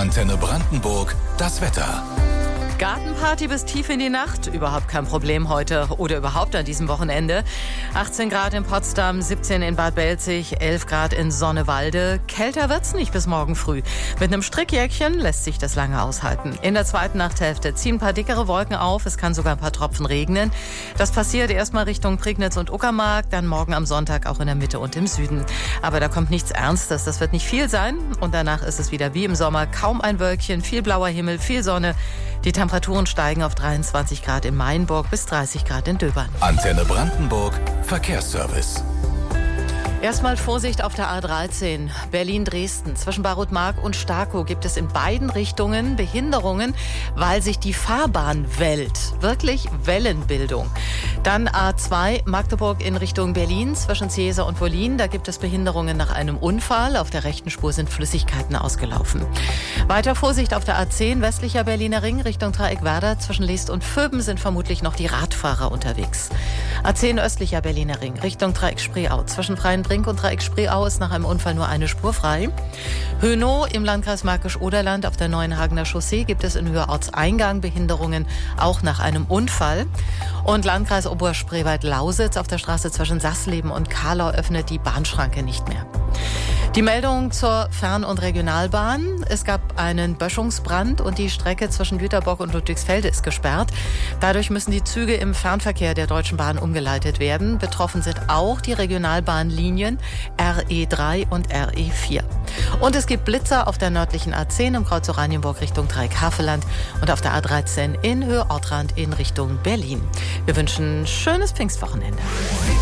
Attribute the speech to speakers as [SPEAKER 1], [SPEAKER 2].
[SPEAKER 1] Antenne Brandenburg, das Wetter.
[SPEAKER 2] Gartenparty bis tief in die Nacht, überhaupt kein Problem heute oder überhaupt an diesem Wochenende. 18 Grad in Potsdam, 17 in Bad Belzig, 11 Grad in Sonnewalde. Kälter wird's nicht bis morgen früh. Mit einem Strickjäckchen lässt sich das lange aushalten. In der zweiten Nachthälfte ziehen ein paar dickere Wolken auf, es kann sogar ein paar Tropfen regnen. Das passiert erstmal Richtung Prignitz und Uckermark, dann morgen am Sonntag auch in der Mitte und im Süden. Aber da kommt nichts Ernstes, das wird nicht viel sein. Und danach ist es wieder wie im Sommer, kaum ein Wölkchen, viel blauer Himmel, viel Sonne. Die Temperaturen steigen auf 23 Grad in Mainburg bis 30 Grad in Döbern.
[SPEAKER 1] Antenne Brandenburg, Verkehrsservice.
[SPEAKER 2] Erstmal Vorsicht auf der A13 Berlin-Dresden. Zwischen Barutmark und Starkow gibt es in beiden Richtungen Behinderungen, weil sich die Fahrbahn wellt. Wirklich Wellenbildung. Dann A2 Magdeburg in Richtung Berlin zwischen Ziese und Wollin. Da gibt es Behinderungen nach einem Unfall. Auf der rechten Spur sind Flüssigkeiten ausgelaufen. Weiter Vorsicht auf der A10 westlicher Berliner Ring Richtung Dreieck Werder. Zwischen Leest und Vöben sind vermutlich noch die Radfahrer unterwegs. A10 östlicher Berliner Ring Richtung Dreieck Spreeau. Zwischen Freienbrink und Dreieck Spreeau ist nach einem Unfall nur eine Spur frei. Hönow im Landkreis Märkisch-Oderland auf der Neuenhagener Chaussee gibt es in Höhe Ortseingang Behinderungen, auch nach einem Unfall. Und Landkreis Oberspreewald-Lausitz auf der Straße zwischen Sassleben und Karlau öffnet die Bahnschranke nicht mehr. Die Meldung zur Fern- und Regionalbahn. Es gab einen Böschungsbrand und die Strecke zwischen Jüterbock und Ludwigsfelde ist gesperrt. Dadurch müssen die Züge im Fernverkehr der Deutschen Bahn umgeleitet werden. Betroffen sind auch die Regionalbahnlinien RE3 und RE4. Und es gibt Blitzer auf der nördlichen A10 im Kreuz Oranienburg Richtung Dreieck-Havelland und auf der A13 in Höhe Ortrand in Richtung Berlin. Wir wünschen ein schönes Pfingstwochenende.